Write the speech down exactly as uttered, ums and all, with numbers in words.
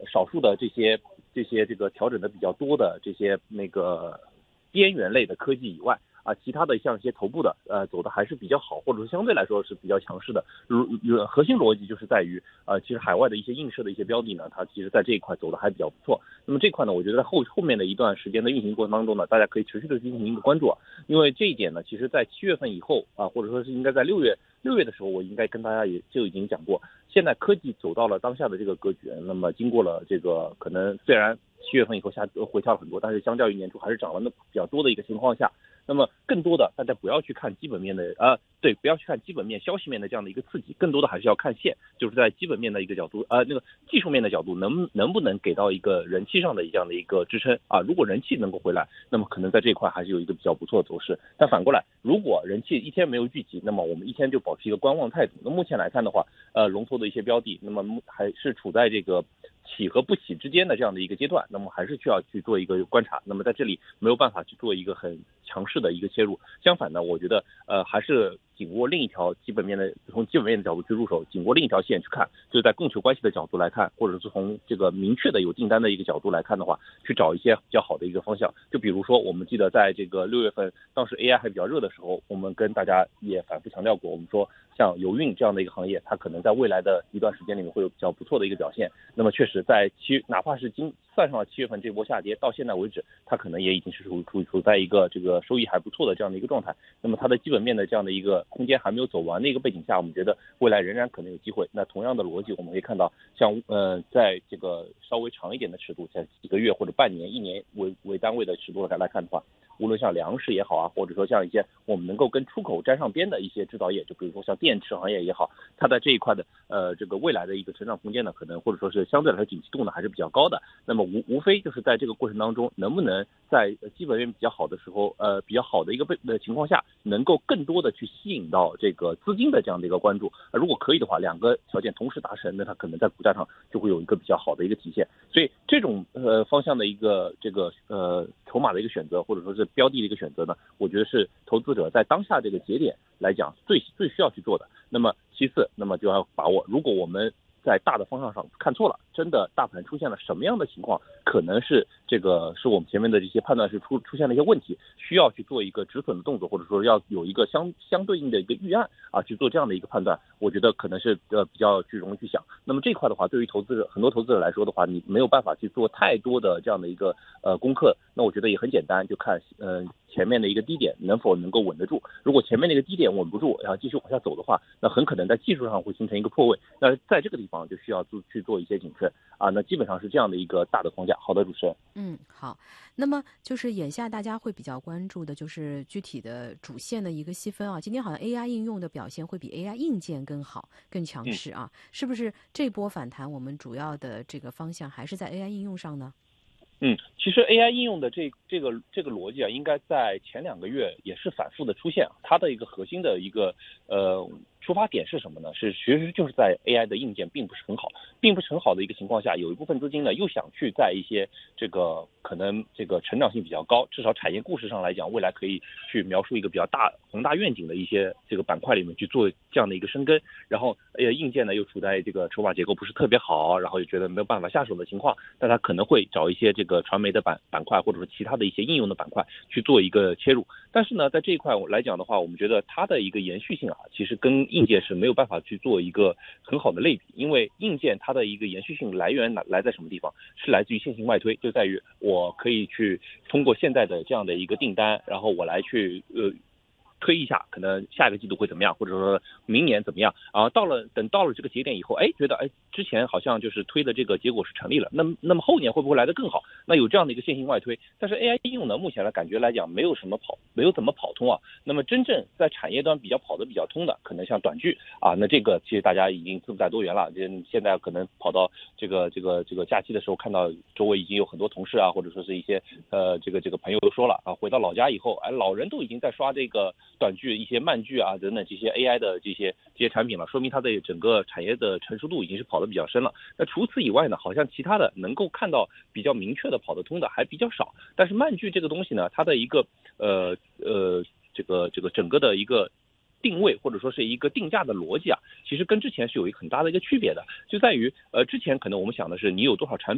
少数的这些这些这个调整的比较多的这些那个边缘类的科技以外。啊，其他的像一些头部的，呃，走的还是比较好，或者说相对来说是比较强势的。如核心逻辑就是在于，呃，其实海外的一些映射的一些标的呢，它其实在这一块走的还比较不错。那么这块呢，我觉得在后后面的一段时间的运行过程当中呢，大家可以持续的进行一个关注啊，因为这一点呢，其实在七月份以后啊，或者说是应该在六月六月的时候，我应该跟大家也就已经讲过，现在科技走到了当下的这个格局，那么经过了这个可能虽然七月份以后下回调了很多，但是相较于年初还是涨了那比较多的一个情况下。那么更多的大家不要去看基本面的呃对不要去看基本面消息面的这样的一个刺激，更多的还是要看线，就是在基本面的一个角度呃那个技术面的角度能能不能给到一个人气上的这样的一个支撑啊，如果人气能够回来，那么可能在这一块还是有一个比较不错的走势。但反过来，如果人气一天没有聚集，那么我们一天就保持一个观望态度。那目前来看的话，呃龙头的一些标的，那么还是处在这个起和不起之间的这样的一个阶段，那么还是需要去做一个观察。那么在这里没有办法去做一个很强势的一个切入，相反呢，我觉得呃还是紧握另一条基本面的，从基本面的角度去入手，紧握另一条线去看，就是在供求关系的角度来看，或者是从这个明确的有订单的一个角度来看的话，去找一些比较好的一个方向。就比如说我们记得在这个六月份，当时 A I 还比较热的时候，我们跟大家也反复强调过，我们说像油运这样的一个行业，它可能在未来的一段时间里面会有比较不错的一个表现。那么确实在七，哪怕是今算上了七月份这波下跌，到现在为止，它可能也已经是处处处在一个这个收益还不错的这样的一个状态。那么它的基本面的这样的一个空间还没有走完的一个背景下，我们觉得未来仍然可能有机会。那同样的逻辑，我们可以看到，像呃，在这个稍微长一点的尺度，在几个月或者半年、一年为为单位的尺度来来看的话，无论像粮食也好啊，或者说像一些我们能够跟出口沾上边的一些制造业，就比如说像电池行业也好，它在这一块的呃这个未来的一个成长空间呢，可能或者说是相对来说景气度呢还是比较高的。那么无无非就是在这个过程当中，能不能在基本面比较好的时候，呃比较好的一个背的情况下，能够更多的去吸引到这个资金的这样的一个关注。呃、如果可以的话，两个条件同时达成，那它可能在股价上就会有一个比较好的一个体现。所以这种呃方向的一个这个呃筹码的一个选择，或者说是标的的一个选择呢，我觉得是投资者在当下这个节点来讲最最需要去做的。那么其次，那么就要把握，如果我们在大的方向上看错了，真的大盘出现了什么样的情况，可能是这个是我们前面的这些判断是出出现了一些问题，需要去做一个止损的动作，或者说要有一个相相对应的一个预案啊，去做这样的一个判断，我觉得可能是呃比较去容易去想。那么这块的话，对于投资者很多投资者来说的话，你没有办法去做太多的这样的一个呃功课，那我觉得也很简单，就看嗯、呃、前面的一个低点能否能够稳得住。如果前面那个低点稳不住，然后继续往下走的话，那很可能在技术上会形成一个破位。那在这个地方就需要做去做一些谨慎啊。那基本上是这样的一个大的框架。好的，主持人。 嗯，好。那么就是眼下大家会比较关注的就是具体的主线的一个细分啊。今天好像 A I 应用的表现会比 A I 硬件更好、更强势啊。嗯、是不是这波反弹我们主要的这个方向还是在 A I 应用上呢？ 嗯，其实 A I 应用的这这个这个逻辑啊，应该在前两个月也是反复的出现啊。它的一个核心的一个呃出发点是什么呢？是其实就是在 A I 的硬件并不是很好，并不是很好的一个情况下，有一部分资金呢又想去在一些这个可能这个成长性比较高，至少产业故事上来讲，未来可以去描述一个比较大宏大愿景的一些这个板块里面去做这样的一个深耕。然后呃硬件呢又处在这个筹码结构不是特别好，然后又觉得没有办法下手的情况，但它可能会找一些这个这个传媒的板板块，或者说其他的一些应用的板块去做一个切入。但是呢，在这一块来讲的话，我们觉得它的一个延续性啊，其实跟硬件是没有办法去做一个很好的类比，因为硬件它的一个延续性来源来在什么地方？是来自于线性外推，就在于我可以去通过现在的这样的一个订单，然后我来去呃。推一下，可能下一个季度会怎么样，或者说明年怎么样啊？到了等到了这个节点以后，哎，觉得哎之前好像就是推的这个结果是成立了，那么那么后年会不会来得更好？那有这样的一个线性外推，但是 A I 应用呢，目前的感觉来讲没有什么跑，没有怎么跑通啊。那么真正在产业端比较跑得比较通的，可能像短剧啊，那这个其实大家已经自不在多元了。现在可能跑到这个这个这个假期的时候，看到周围已经有很多同事啊，或者说是一些呃这个这个朋友都说了啊，回到老家以后，哎，老人都已经在刷这个短剧、一些慢剧啊等等这些 A I 的这些这些产品了，说明它的整个产业的成熟度已经是跑得比较深了。那除此以外呢，好像其他的能够看到比较明确的跑得通的还比较少。但是慢剧这个东西呢，它的一个呃呃这个这个整个的一个定位或者说是一个定价的逻辑啊，其实跟之前是有一个很大的一个区别的，就在于呃之前可能我们想的是你有多少产品。